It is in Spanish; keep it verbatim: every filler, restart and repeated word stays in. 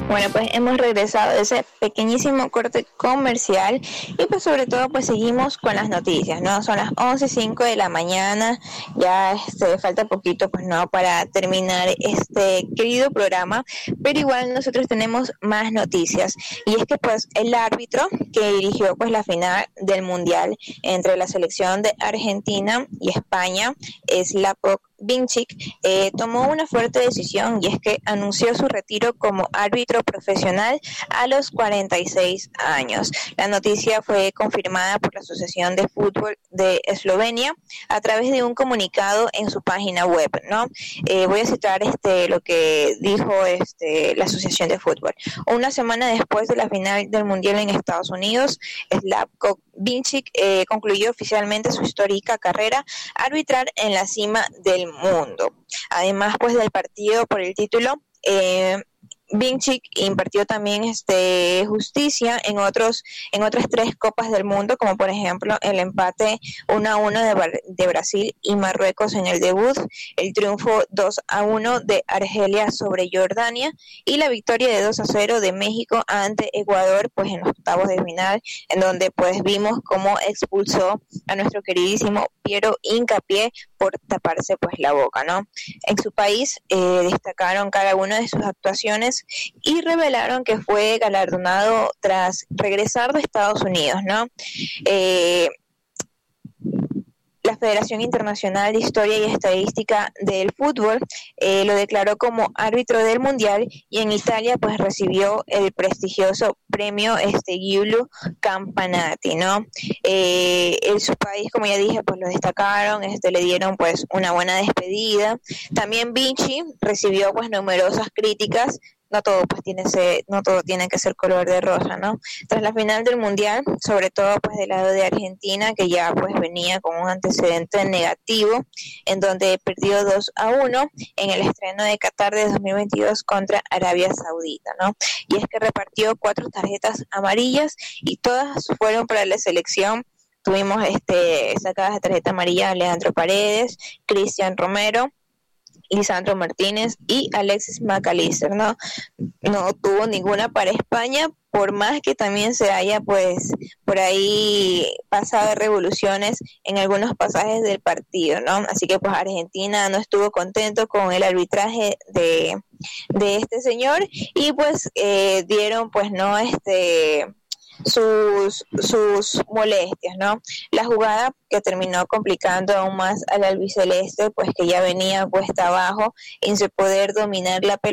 Bueno, pues hemos regresado de ese pequeñísimo corte comercial y pues sobre todo pues seguimos con las noticias, ¿no? Son las once y cinco de la mañana, ya este, falta poquito pues no para terminar este querido programa, pero igual nosotros tenemos más noticias y es que pues el árbitro que dirigió pues la final del Mundial entre la selección de Argentina y España, Slavko Vincic, eh, tomó una fuerte decisión y es que anunció su retiro como árbitro profesional a los cuarenta y seis años. La noticia fue confirmada por la Asociación de Fútbol de Eslovenia a través de un comunicado en su página web, ¿no? Eh, voy a citar este lo que dijo este la Asociación de Fútbol. Una semana después de la final del Mundial en Estados Unidos, Slavko Vincic eh, concluyó oficialmente su histórica carrera arbitral en la cima del mundo. Además, pues del partido por el título, eh, Vincic impartió también este justicia en otros en otras tres copas del mundo, como por ejemplo el empate uno a uno de, de Brasil y Marruecos en el debut, el triunfo dos a uno de Argelia sobre Jordania y la victoria de dos a cero de México ante Ecuador, pues en los octavos de final, en donde pues vimos cómo expulsó a nuestro queridísimo Piero Hincapié por taparse pues la boca, ¿no? En su país eh, destacaron cada una de sus actuaciones y revelaron que fue galardonado tras regresar de Estados Unidos, ¿no? Eh, la Federación Internacional de Historia y Estadística del Fútbol eh, lo declaró como árbitro del Mundial y en Italia pues recibió el prestigioso premio este Giulio Campanati, ¿no? Eh, en su país, como ya dije, pues lo destacaron, este le dieron pues una buena despedida. También Vinci recibió pues numerosas críticas. No todo pues tiene ser, no todo tiene que ser color de rosa, ¿no? Tras la final del Mundial, sobre todo pues del lado de Argentina, que ya pues venía con un antecedente negativo, en donde perdió dos a uno en el estreno de Qatar de dos mil veintidós contra Arabia Saudita, ¿no? Y es que repartió cuatro tarjetas amarillas y todas fueron para la selección. Tuvimos este sacadas de tarjeta amarilla a Leandro Paredes, Cristian Romero, Lisandro Martínez y Alexis McAllister, ¿no? No tuvo ninguna para España, por más que también se haya pues por ahí pasado de revoluciones en algunos pasajes del partido, ¿no? Así que pues Argentina no estuvo contento con el arbitraje de, de este señor y pues eh, dieron pues no este sus sus molestias, ¿no? La jugada que terminó complicando aún más al albiceleste, pues que ya venía cuesta abajo en su poder dominar la pelota